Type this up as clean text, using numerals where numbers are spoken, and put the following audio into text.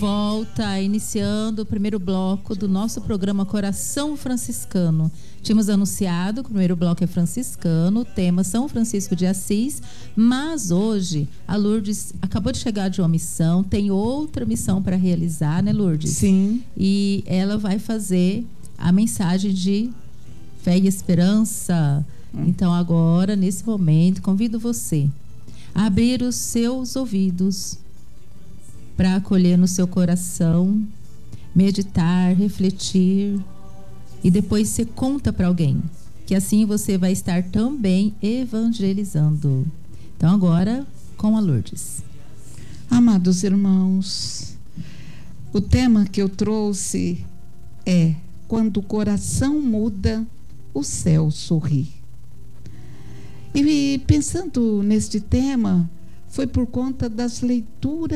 volta, iniciando o primeiro bloco do nosso programa Coração Franciscano. Tínhamos anunciado que o primeiro bloco é franciscano, o tema São Francisco de Assis, mas hoje a Lourdes acabou de chegar de uma missão, tem outra missão para realizar, né, Lourdes? Sim. E ela vai fazer a mensagem de fé e esperança. Então agora, nesse momento, convido você a abrir os seus ouvidos para acolher no seu coração, meditar, refletir e depois você conta para alguém, que assim você vai estar também evangelizando. Então agora com a Lourdes. Amados irmãos, o tema que eu trouxe é: quando o coração muda, o céu sorri. E pensando neste tema, foi por conta das leituras